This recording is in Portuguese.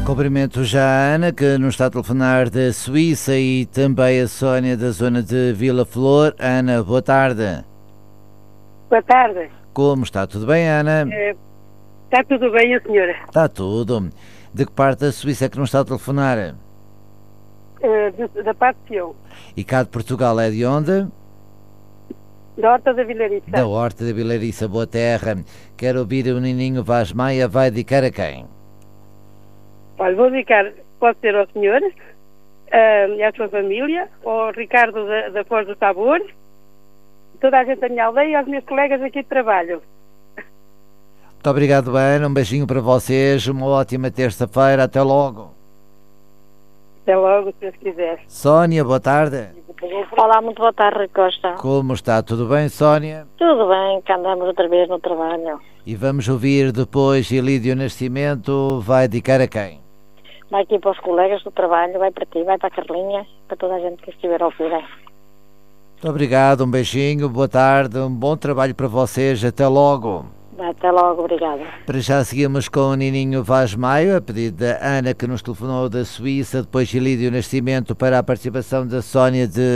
Cumprimento já a Ana, que nos está a telefonar da Suíça, e também a Sónia, da zona de Vila Flor. Ana, boa tarde. Boa tarde. Como está? Tudo bem, Ana? Está tudo bem, a senhora? Está tudo. De que parte da Suíça é que nos está a telefonar? Da parte de Sion. E cá de Portugal é de onde? Da Horta da Vilariça. Da Horta da Vilariça, boa terra. Quero ouvir o Nininho Vaz Maia, vai dedicar a quem? Olha, vou dedicar, pode ser ao senhor e à sua família, ao Ricardo da Foz do Sabor, toda a gente da minha aldeia e aos meus colegas aqui de trabalho. Muito obrigado, Ana. Um beijinho para vocês. Uma ótima terça-feira. Até logo. Até logo, se Deus quiser. Sónia, boa tarde. Olá, muito boa tarde, Rui Costa. Como está? Tudo bem, Sónia? Tudo bem, cá andamos outra vez no trabalho. E vamos ouvir depois Elídio Nascimento, vai dedicar a quem? Vai aqui para os colegas do trabalho, vai para ti, vai para a Carlinha, para toda a gente que estiver a ouvir. Muito obrigado, um beijinho, boa tarde, um bom trabalho para vocês, até logo. Até logo, obrigada. Para já seguimos com o Nininho Vaz Maia, a pedido da Ana, que nos telefonou da Suíça, depois Elídio Nascimento para a participação da Sónia de